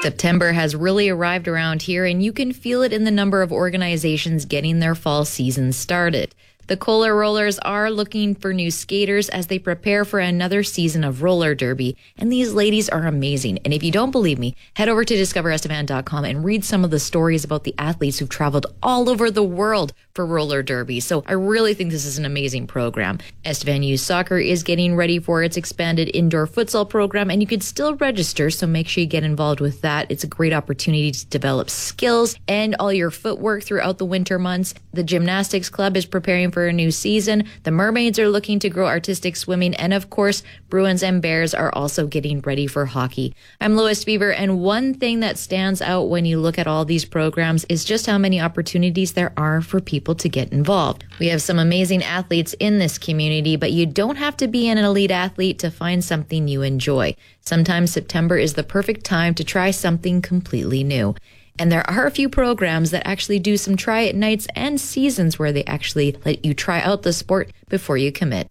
September has really arrived around here, and you can feel it in the number of organizations getting their fall season started. The Kohler Rollers are looking for new skaters as they prepare for another season of roller derby, and these ladies are amazing. And if you don't believe me, head over to discoverestevan.com and read some of the stories about the athletes who've traveled all over the world for roller derby. So I really think this is an amazing program. Estevan Youth Soccer is getting ready for its expanded indoor futsal program, and you can still register, so make sure you get involved with that. It's a great opportunity to develop skills and all your footwork throughout the winter months. The Gymnastics Club is preparing for a new season. The Mermaids are looking to grow artistic swimming, and of course, Bruins and Bears are also getting ready for hockey. I'm Lois Beaver, and one thing that stands out when you look at all these programs is just how many opportunities there are for people to get involved. We have some amazing athletes in this community, but you don't have to be an elite athlete to find something you enjoy. Sometimes September is the perfect time to try something completely new. And there are a few programs that actually do some try-it nights and seasons where they actually let you try out the sport before you commit.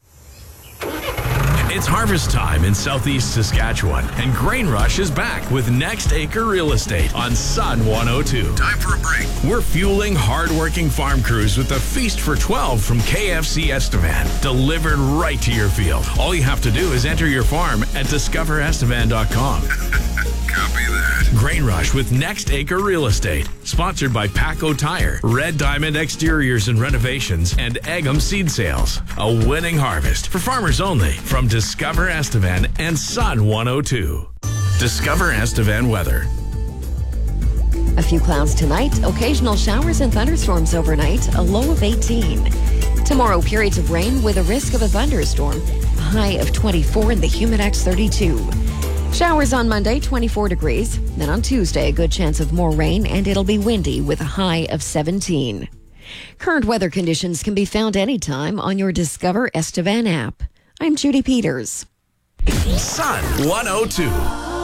It's harvest time in southeast Saskatchewan, and Grain Rush is back with Next Acre Real Estate on Sun 102. Time for a break. We're fueling hard-working farm crews with a feast for 12 from KFC Estevan, delivered right to your field. All you have to do is enter your farm at discoverestevan.com. Copy that. Grain Rush with Next Acre Real Estate. Sponsored by Paco Tire, Red Diamond Exteriors and Renovations, and Eggum Seed Sales. A winning harvest for farmers only from Discover Estevan and Sun 102. Discover Estevan weather. A few clouds tonight, occasional showers and thunderstorms overnight, a low of 18. Tomorrow, periods of rain with a risk of a thunderstorm, a high of 24 in the Humidex 32. Showers on Monday, 24 degrees. Then on Tuesday, a good chance of more rain, and it'll be windy with a high of 17. Current weather conditions can be found anytime on your Discover Estevan app. I'm Judy Peters. Sun 102.